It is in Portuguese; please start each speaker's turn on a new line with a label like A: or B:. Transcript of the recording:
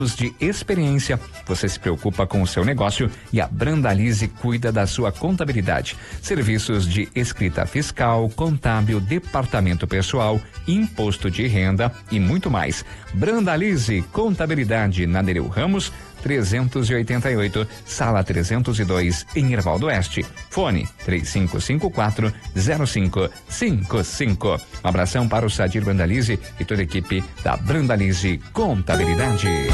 A: de experiência, você se preocupa com o seu negócio e a Brandalize cuida da sua contabilidade. Serviços de escrita fiscal, contábil, departamento pessoal, imposto de renda e muito mais. Brandalize Contabilidade na Nereu Ramos 388, sala 302, em Hervaldo Oeste. Fone 3554-0555. Um abração para o Sadir Brandalize e toda a equipe da Brandalize Contabilidade.